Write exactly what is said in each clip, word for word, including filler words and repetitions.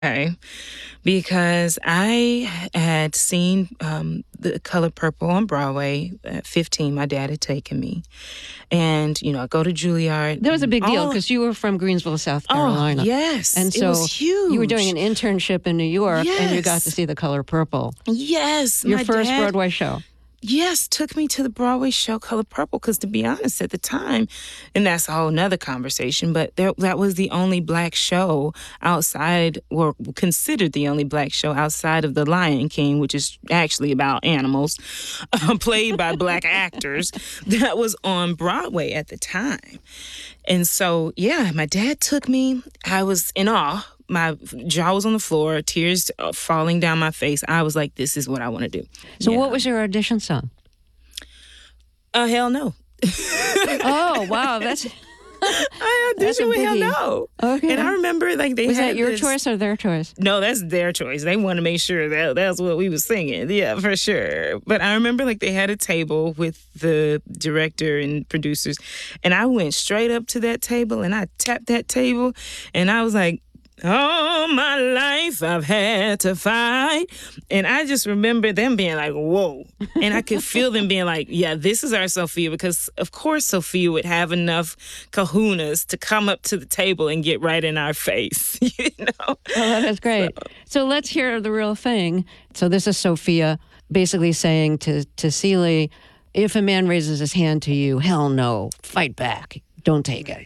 Okay, because I had seen um, The Color Purple on Broadway at fifteen. My dad had taken me. And, you know, I go to Juilliard. That was a big deal Oh, because you were from Greensville, South oh, Carolina. yes. And It so was huge. you were doing an internship in New York and you got Yes. to see The Color Purple. Yes. Your my first dad, Broadway show. Yes, took me to the Broadway show Color Purple because, to be honest, at the time, and that's a whole nother conversation, but there, that was the only black show outside, or considered the only black show outside of The Lion King, which is actually about animals, uh, played by black actors, that was on Broadway at the time. And so, yeah, my dad took me. I was in awe. My jaw was on the floor, tears uh, falling down my face. I was like, this is what I want to do. So Yeah. what was your audition song? Uh, hell no. Oh, wow. That's I That's a auditioned with Hell biggie. No. Okay. And I remember, like, they Was had that your this- choice or their choice? No, that's their choice. They want to make sure that that's what we was singing. Yeah, for sure. But I remember, like, they had a table with the director and producers, and I went straight up to that table and I tapped that table, and I was like, all my life I've had to fight. And I just remember them being like, whoa. And I could feel them being like, yeah, this is our Sophia, because of course Sophia would have enough kahunas to come up to the table and get right in our face, you know? Oh, that is great. So. so let's hear the real thing. So this is Sophia basically saying to, to Celie, if a man raises his hand to you, hell no, fight back. Don't take it.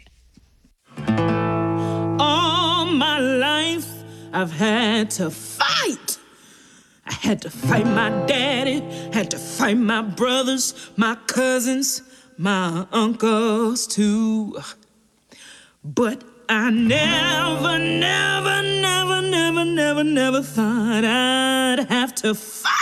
All my life I've had to fight. I had to fight my daddy, had to fight my brothers, my cousins, my uncles too. But I never, never, never, never, never, never thought I'd have to fight